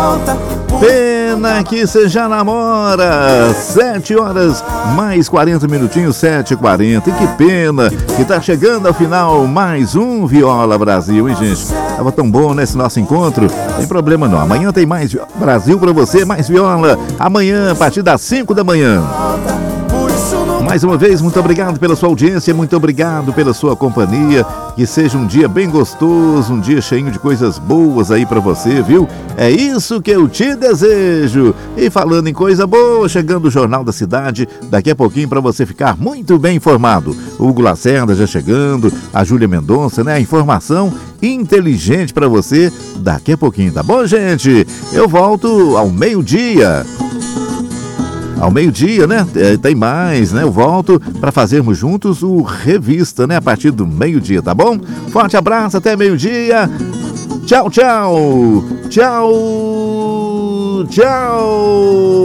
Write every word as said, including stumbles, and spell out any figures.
Pena que você já namora. Sete horas mais quarenta minutinhos, sete e quarenta. E que pena que tá chegando ao final mais um Viola Brasil, hein, gente? Tava tão bom nesse nosso encontro. Tem problema não. Amanhã tem mais Viola Brasil pra você, mais Viola. Amanhã, a partir das cinco da manhã. Mais uma vez, muito obrigado pela sua audiência, muito obrigado pela sua companhia. Que seja um dia bem gostoso, um dia cheio de coisas boas aí pra você, viu? É isso que eu te desejo. E falando em coisa boa, chegando o Jornal da Cidade, daqui a pouquinho pra você ficar muito bem informado. O Hugo Lacerda já chegando, a Júlia Mendonça, né? A informação inteligente pra você daqui a pouquinho, tá bom, gente? Eu volto ao meio-dia. Ao meio-dia, né? Tem mais, né? Eu volto para fazermos juntos o Revista, né? A partir do meio-dia, tá bom? Forte abraço, até meio-dia. Tchau, tchau. Tchau. Tchau.